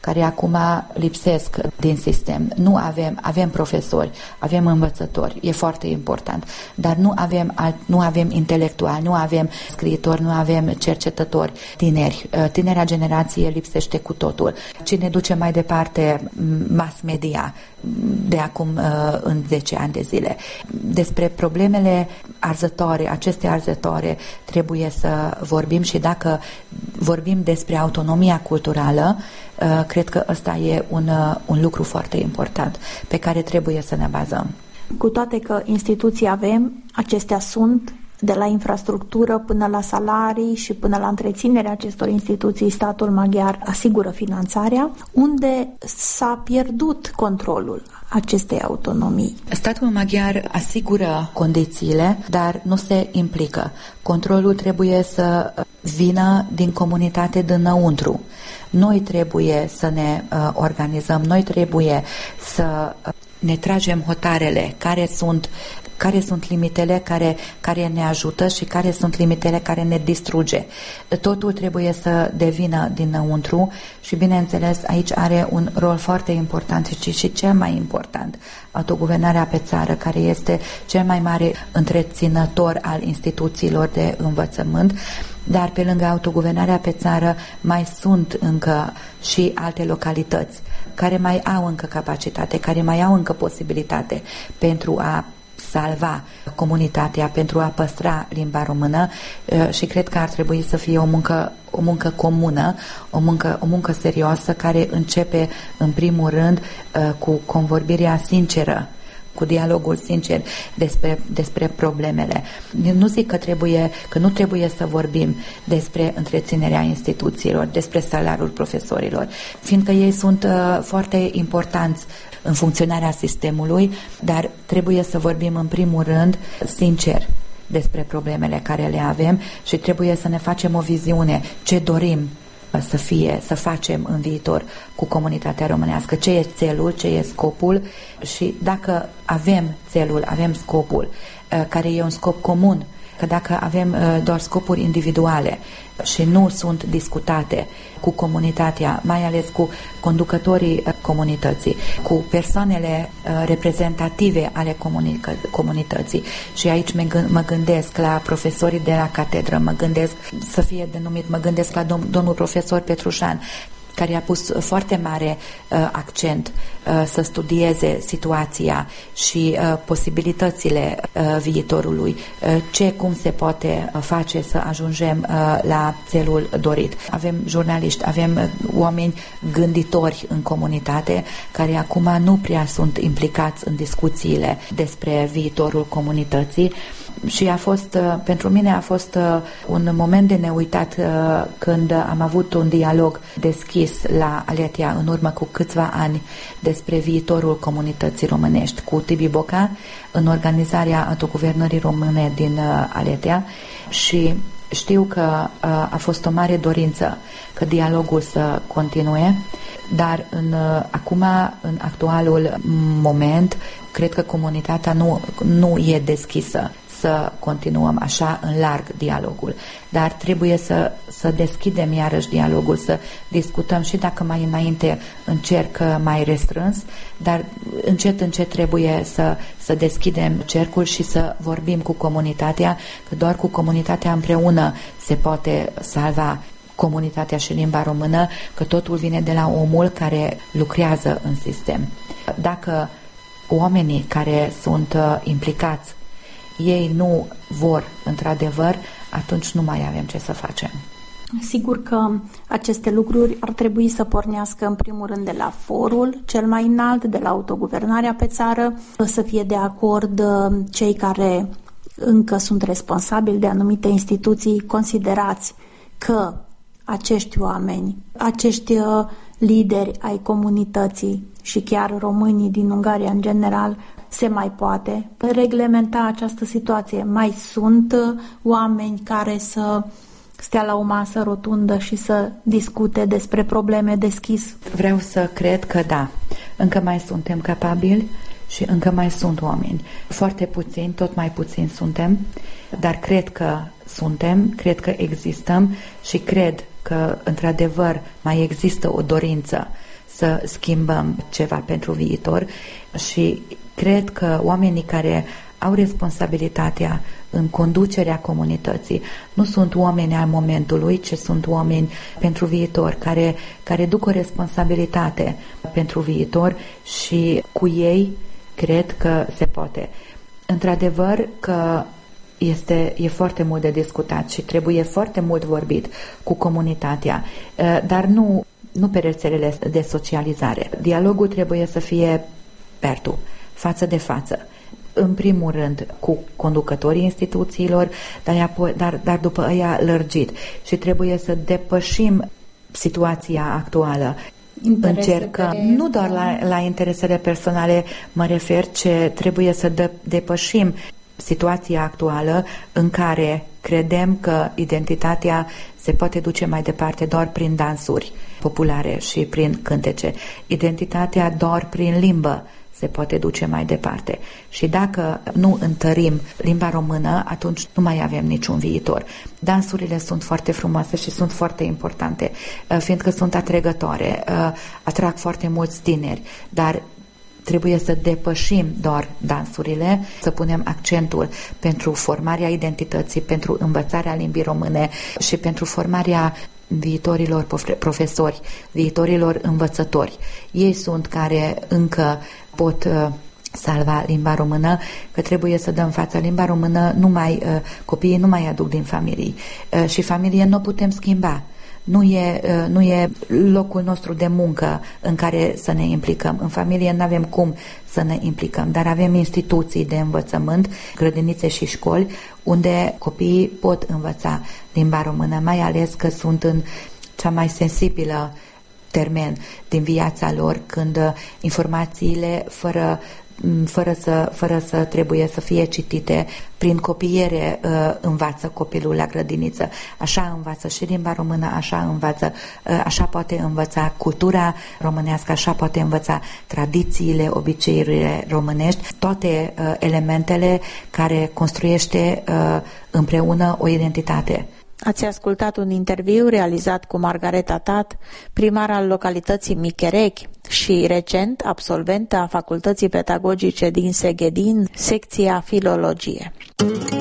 care acum lipsesc din sistem. Nu avem profesori, avem învățători, e foarte important, dar nu avem intelectuali, nu avem scriitori, nu avem cercetători tineri. Tinerea generație lipsește cu totul. Cine duce mai departe mass media de acum în 10 ani de zile. Despre problemele arzătoare, aceste arzătoare trebuie să vorbim și dacă vorbim despre autonomia culturală, cred că ăsta e un lucru foarte important pe care trebuie să ne bazăm. Cu toate că instituții avem, acestea sunt de la infrastructură până la salarii și până la întreținerea acestor instituții, statul maghiar asigură finanțarea, unde s-a pierdut controlul acestei autonomii. Statul maghiar asigură condițiile, dar nu se implică. Controlul trebuie să vină din comunitate dinăuntru. Noi trebuie să ne organizăm, noi trebuie să ne tragem hotarele, care sunt limitele care ne ajută și care sunt limitele care ne distruge. Totul trebuie să devină dinăuntru și, bineînțeles, aici are un rol foarte important și cel mai important, autoguvernarea pe țară, care este cel mai mare întreținător al instituțiilor de învățământ, dar pe lângă autoguvernarea pe țară mai sunt încă și alte localități care mai au încă capacitate, care mai au încă posibilitate pentru a salva comunitatea, pentru a păstra limba română și cred că ar trebui să fie o muncă comună, o muncă serioasă care începe în primul rând cu convorbirea sinceră, cu dialogul sincer despre problemele. Nu zic că nu trebuie să vorbim despre întreținerea instituțiilor, despre salariul profesorilor, fiindcă ei sunt foarte importanți în funcționarea sistemului, dar trebuie să vorbim în primul rând sincer despre problemele care le avem și trebuie să ne facem o viziune, ce dorim să facem în viitor cu comunitatea românească, ce e țelul, ce e scopul și dacă avem țelul, avem scopul, care e un scop comun, că dacă avem doar scopuri individuale și nu sunt discutate cu comunitatea, mai ales cu conducătorii comunității, cu persoanele reprezentative ale comunității. Și aici mă gândesc la profesorii de la catedră, mă gândesc la domnul profesor Petrușan, care a pus foarte mare accent să studieze situația și posibilitățile viitorului, cum se poate face să ajungem la țelul dorit. Avem jurnaliști, avem oameni gânditori în comunitate care acum nu prea sunt implicați în discuțiile despre viitorul comunității și pentru mine a fost un moment de neuitat când am avut un dialog deschis la Aletia în urmă cu câțiva ani despre viitorul comunității românești cu Tibi Boca în organizarea autoguvernării române din Aletia și știu că a fost o mare dorință că dialogul să continue, dar acum, în actualul moment, cred că comunitatea nu e deschisă să continuăm așa în larg dialogul, dar trebuie să deschidem iarăși dialogul, să discutăm și dacă mai înainte încerc mai restrâns, dar încet trebuie să deschidem cercul și să vorbim cu comunitatea, că doar cu comunitatea împreună se poate salva comunitatea și limba română, că totul vine de la omul care lucrează în sistem. Dacă oamenii care sunt implicați ei nu vor într-adevăr, atunci nu mai avem ce să facem. Sigur că aceste lucruri ar trebui să pornească în primul rând de la forul cel mai înalt, de la autoguvernarea pe țară, să fie de acord cei care încă sunt responsabili de anumite instituții, considerați că acești oameni, acești lideri ai comunității și chiar românii din Ungaria în general, se mai poate reglementa această situație. Mai sunt oameni care să stea la o masă rotundă și să discute despre probleme deschis? Vreau să cred că da. Încă mai suntem capabili și încă mai sunt oameni. Foarte puțini, tot mai puțini suntem, dar cred că suntem, cred că existăm și cred că într-adevăr mai există o dorință să schimbăm ceva pentru viitor și cred că oamenii care au responsabilitatea în conducerea comunității nu sunt oameni al momentului, ci sunt oameni pentru viitor, care duc o responsabilitate pentru viitor și cu ei cred că se poate. Într-adevăr că e foarte mult de discutat și trebuie foarte mult vorbit cu comunitatea, dar nu pe rețelele de socializare. Dialogul trebuie să fie pertu, față de față. În primul rând cu conducătorii instituțiilor, dar după aia lărgit. Și trebuie să depășim situația actuală. Încercăm, nu doar la interesele personale mă refer, ce trebuie să depășim situația actuală în care credem că identitatea se poate duce mai departe doar prin dansuri populare și prin cântece. Identitatea doar prin limbă se poate duce mai departe. Și dacă nu întărim limba română, atunci nu mai avem niciun viitor. Dansurile sunt foarte frumoase și sunt foarte importante, fiindcă sunt atrăgătoare, atrag foarte mulți tineri, dar trebuie să depășim doar dansurile, să punem accentul pentru formarea identității, pentru învățarea limbii române și pentru formarea viitorilor profesori, viitorilor învățători. Ei sunt care încă pot salva limba română, că trebuie să dăm fața. Limba română copiii nu mai aduc din familii și familie nu putem schimba. Nu e locul nostru de muncă în care să ne implicăm. În familie nu avem cum să ne implicăm, dar avem instituții de învățământ, grădinițe și școli, unde copiii pot învăța limba română, mai ales că sunt în cea mai sensibilă termen din viața lor, când informațiile fără să trebuie să fie citite, prin copiere învață copilul la grădiniță. Așa învață și limba română, așa poate învăța cultura românească, așa poate învăța tradițiile, obiceiurile românești, toate elementele care construiește împreună o identitate. Ați ascultat un interviu realizat cu Margareta Tat, primar al localității Micherechi și recent absolventă a Facultății Pedagogice din Seghedin, secția Filologie.